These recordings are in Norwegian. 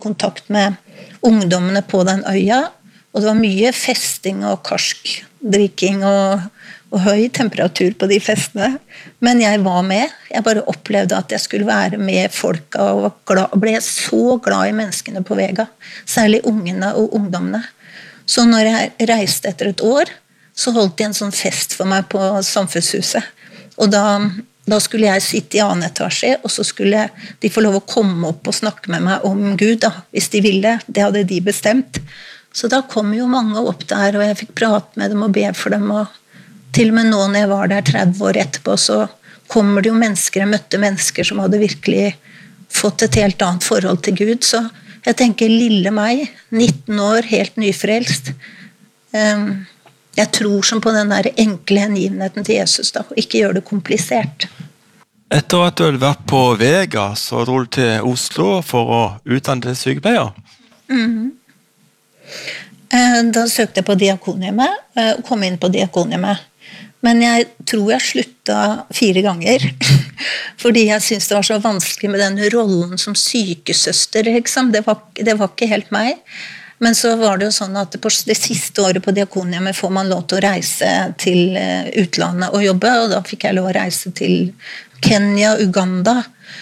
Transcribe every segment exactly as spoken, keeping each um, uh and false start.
kontakt med ungdommene på den øya, og det var mye festing og karsk drikking og, og høy temperatur på de festene. Men jeg var med. Jeg bare opplevde at jeg skulle være med folka og var glad, ble så glad i menneskene på Vega, særlig ungene og ungdommene. Så når jeg reiste etter et år, så holdt de en sånn fest for meg på Samfunnshuset. Og da, da skulle jeg sitte i annen etasje, og så skulle de få lov å komme opp og snakke med meg om Gud, da, hvis de ville. Det hadde de bestemt. Så da kom jo mange opp der, og jeg fikk prate med dem og be for dem. Og til og med nå når jeg var der tretti år etterpå, så kommer det jo mennesker, jeg møtte mennesker som hadde virkelig fått et helt annet forhold til Gud. Så jeg tenker, lille meg, nitten år, helt nyfrelst, um, jeg tror som på den der enkle hengivenheten til Jesus da, og ikke gjør det komplisert. Etter at du hadde vært på Vega, så dro du til Oslo for å utdanne til sykepleier. Mm. Da søkte jeg på diakonhjemmet og kom inn på diakonhjemmet. Men jeg tror jeg sluttet fire ganger, fordi jeg syntes det var så vanskelig med den rollen som sykesøster, liksom. Det var, det var ikke helt meg. Men så var det jo sånn at på det siste året på diakonhjemmet får man lov til å reise til utlandet og jobbe, og da fikk jeg lov å reise til Kenya, Uganda,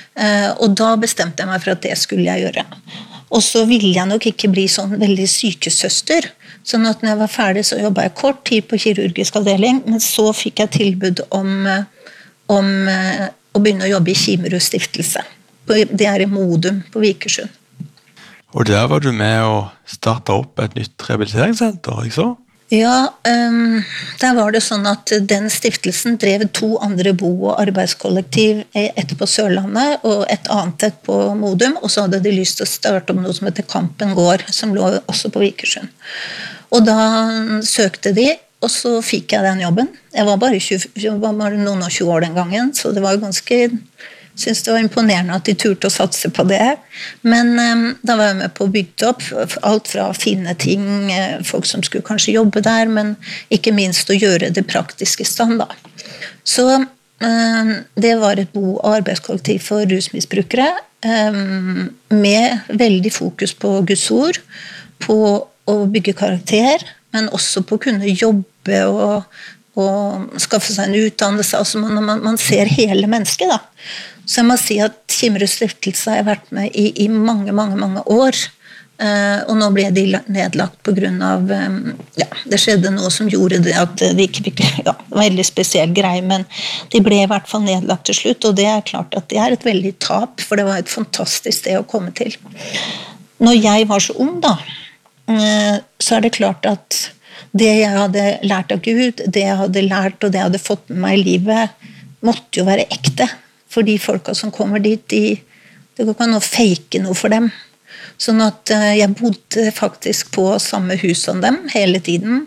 og da bestemte jeg meg for at det skulle jeg gjøre. Og så ville jeg nok ikke bli sånn veldig sykesøster, sånn at når jeg var ferdig så jobbet jeg kort tid på kirurgisk avdeling, men så fikk jeg tilbud om, om å begynne å jobbe i Kimerud stiftelse. Det er i Modum på Vikersund. Og der var du med å starte opp et nytt rehabiliteringssenter, ikke så? Ja, um, der var det sånn at den stiftelsen drev to andre bo- og arbeidskollektiv, et på Sørlandet og et annet et på Modum, og så hadde de lyst til å starte om noe som heter Kampen Gård, som lå også på Vikersund. Og da søkte de, og så fikk jeg den jobben. Jeg var bare, tjue, jeg var bare noen og tjue år den gangen, så det var jo ganske... synes det var imponerende at de turte å satse på det. Men um, da var jeg med på å bygge opp alt fra fine ting, folk som skulle kanskje jobbe der, men ikke minst å gjøre det praktiske stand da. Så um, det var et bo- og arbeidskollektiv for rusmisbrukere, um, med veldig fokus på Guds ord, på å bygge karakter, men også på å kunne jobbe og, og skaffe seg en utdannelse. Altså man, man, man ser hele mennesket da. Så jeg må si at Kimerud stiftelse har jeg vært med i, i mange, mange, mange år. Uh, og nå ble de nedlagt på grunn av, um, ja, det skjedde noe som gjorde det at de ikke fikk, ja, det var en veldig spesiell greie, men de ble i hvert fall nedlagt til slutt, og det er klart at det er et veldig tap, for det var et fantastisk sted å komme til. Når jeg var så ung da, uh, så er det klart at det jeg hadde lært av Gud, det jeg hadde lært og det jeg hadde fått med meg i livet, måtte jo være ekte. For de folka som kommer dit, de, det går ikke an å fake noe for dem. Sånn at jeg bodde faktisk på samme hus som dem hele tiden.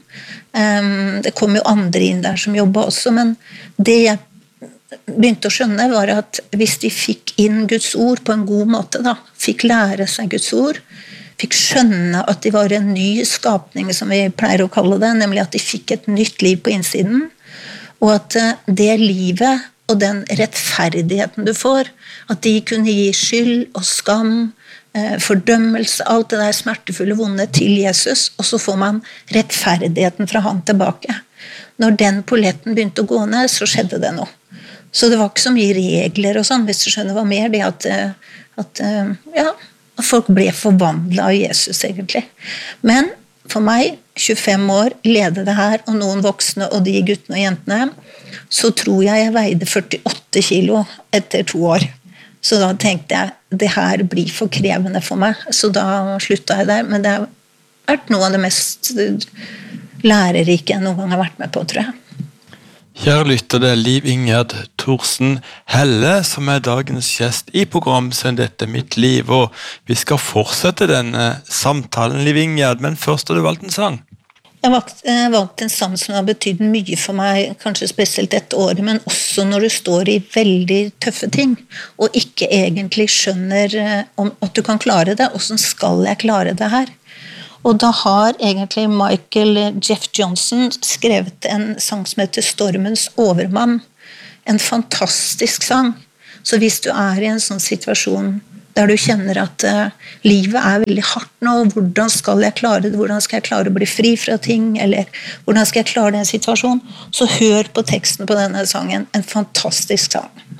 Det kom jo andre inn der som jobbet også, men det jeg begynte å skjønne var at hvis de fikk inn Guds ord på en god måte, da, fikk lære seg Guds ord, fikk skjønne at de var en ny skapning, som vi pleier å kalle det, nemlig at de fikk et nytt liv på innsiden, og at det livet og den rettferdigheten du får, at de kunne gi skyld og skam, fordømmelse, alt det der smertefulle vonde til Jesus, og så får man rettferdigheten fra han tilbake. Når den polletten begynte å gå ned, så skjedde det noe. Så det var ikke så mye regler og sånn, hvis du skjønner hva mer, det at, at ja, folk ble forvandlet av Jesus egentlig. Men for meg, tjuefem år, lede det her, og noen voksne, og de guttene og jentene, så tror jeg jeg veide førtiåtte kilo etter to år. Så da tenkte jeg, det her blir for krevende for meg, så da sluttet jeg der, men det har vært noe av det mest lærerike jeg noen gang har vært med på, tror jeg. Kjære lytter, det er Liv Ingerd Thorsen Helle som er dagens gjest i programmet «Sønn, dette er mitt liv», og vi skal fortsette denne samtalen, Liv Ingerd, men først har du valgt en sang. Jeg har valgt en sang som har betydd mye for meg, kanskje spesielt et år, men også når du står i veldig tøffe ting, og ikke egentlig skjønner om at du kan klare det, hvordan skal jeg klare det her? Og da har egentlig Michael Jeff Johnson skrevet en sang som heter Stormens overmann. En fantastisk sang. Så hvis du er i en sånn situasjon der du kjenner at uh, livet er veldig hardt nå, hvordan skal jeg klare det, hvordan skal jeg klare å bli fri fra ting, eller hvordan skal jeg klare den situasjonen, så hør på teksten på denne sangen, en fantastisk sang.